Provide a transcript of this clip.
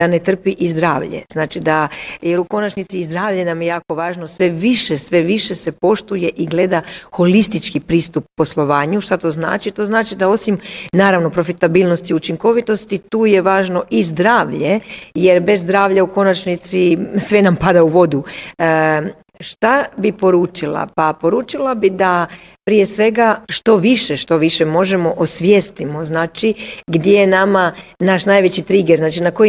da ne trpi i zdravlje. Znači jer u konačnici i zdravlje nam je jako važno, sve više se poštuje i gleda holistički pristup poslovanju. Šta to znači? To znači da osim naravno profitabilnosti i učinkovitosti, tu je važno i zdravlje, jer bez zdravlja u konačnici sve nam pada u vodu. Šta bi poručila? Pa poručila bi da prije svega što više možemo osvijestimo, znači gdje je nama naš najveći trigger, znači na koji